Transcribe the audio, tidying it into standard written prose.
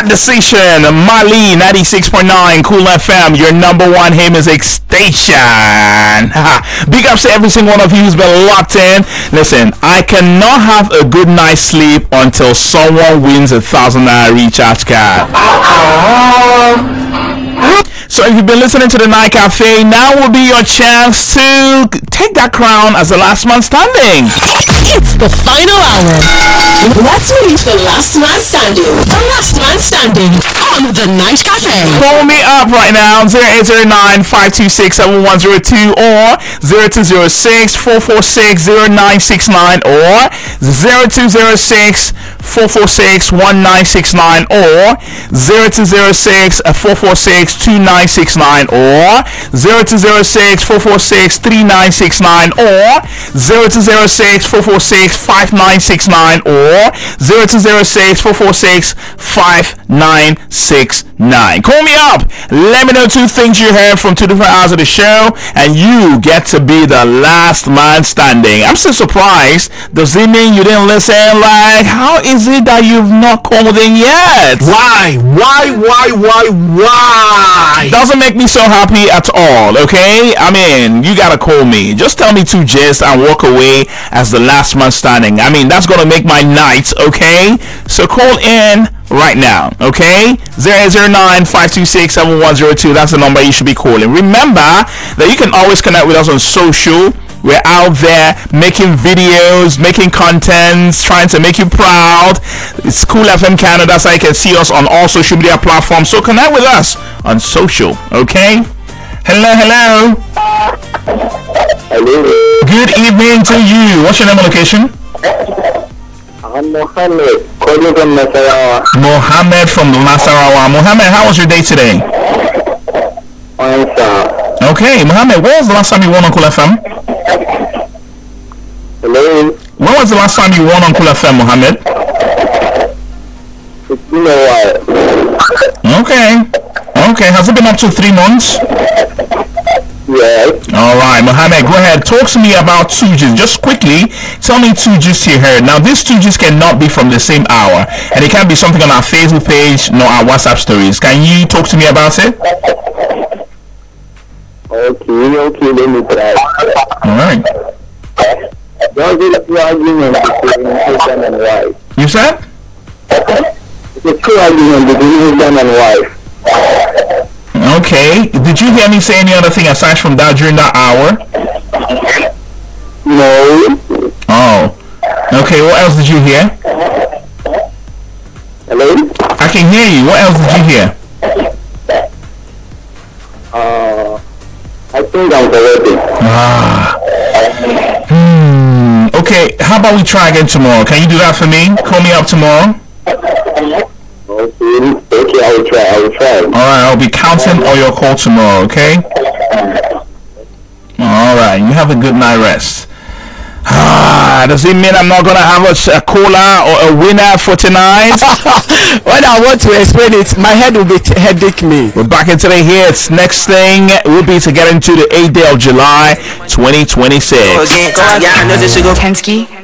the station, Mali 96.9 Cool FM, your number one hit music station. Big ups to every single one of you who's been locked in. Listen, I cannot have a good night's sleep until someone wins ₦1,000 recharge card. So if you've been listening to the Night Cafe, now will be your chance to take that crown as the last man standing. It's the final hour. Let's meet the last man standing. The last man standing on the Night Cafe. Call me up right now, 0809-526-7102 or 0206-446-0969 or 0206-446-1969 or 0206-446-2969 or 0206-446-3969 or 0206-446-5969 or 0206-446-5969. Call me up. Let me know two things you heard from 2 different hours of the show, and you get to be the last man standing. I'm so surprised. Does it mean you didn't listen? Like, how is it that you've not called in yet? Why? Doesn't make me so happy at all, okay? I mean, you gotta call me. Just tell me two gist and walk away as the last man standing. I mean, that's gonna make my night, okay? So call in right now, okay? 0809-526-7102. That's the number you should be calling. Remember that you can always connect with us on social. We're out there making videos, making contents, trying to make you proud. It's Cool FM Canada, so you can see us on all social media platforms. So connect with us on social, okay? Hello. Good evening to you. What's your name and location? I'm Mohammed, calling from Nasarawa. Mohammed from Nasarawa. Mohammed, how was your day today? Fine, sir. Okay, Mohammed, when was the last time you won on Cool FM? Hello? When was the last time you won on Cool FM, Mohammed? It's been a while. Okay. Has it been up to 3 months? Yes. Alright, Mohammed, go ahead. Talk to me about 2 gist. Just quickly, tell me 2 gist you heard. Now, these 2 gist cannot be from the same hour. And it can't be something on our Facebook page, nor our WhatsApp stories. Can you talk to me about it? Okay, let me try. Alright. Don't get a true argument between husband and wife. You said? It's a true argument between husband and wife. Okay. Did you hear me say any other thing aside from that during that hour? No. Oh. Okay, what else did you hear? Hello? I can hear you. What else did you hear? I think I'm correcting. Okay, how about we try again tomorrow? Can you do that for me? Call me up tomorrow. Okay, I will try. Alright, I'll be counting on your call tomorrow, okay? Alright, you have a good night rest. Does it mean I'm not gonna have a caller or a winner for tonight? When I want to explain it, my head will be headache me. We're back into the hits. Next thing will be to get into the 8th day of July 2026. Kensky.